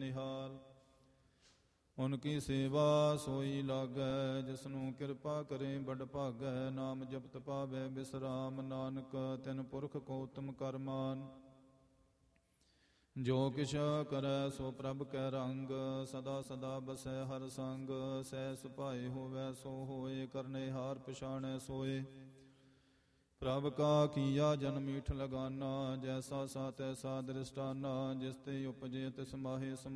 ਨਿਹਾਲ। ਉਨਕੀ ਸੇਵਾ ਸੋਈ ਲਾਗੈ, ਜਿਸਨੂੰ ਕਿਰਪਾ ਕਰੇ ਬੜ ਭਾਗੈ। ਨਾਮ ਜਪਤ ਪਾਵੈ ਬਿਸਰਾਮ, ਨਾਨਕ ਤਿਨ ਪੁਰਖ ਕੋ ਉਤਮ ਕਰਮਾਨ। ਜੋ ਕਿਛ ਕਰੈ ਸੋ ਪ੍ਰਭ ਕੈ ਰੰਗ, ਸਦਾ ਸਦਾ ਬਸੈ ਹਰ ਸੰਗ। ਸਹਿ ਸੁਭਾਏ ਹੋਵੈ ਸੋ ਹੋਏ, ਕਰਨੇ ਹਾਰ ਪਛਾਣੈ ਸੋਏ। ਪ੍ਰਭ ਕਾ ਕੀਆ ਜਨ ਮੀਠ ਲਗਾਨਾ, ਜੈਸਾ ਸਾ ਤੈਸਾ ਦ੍ਰਿਸ਼ਟਾਨਾ। ਜਿਸ ਤੇ ਉਪਜੇ ਤਿਸ ਮਾਹੇ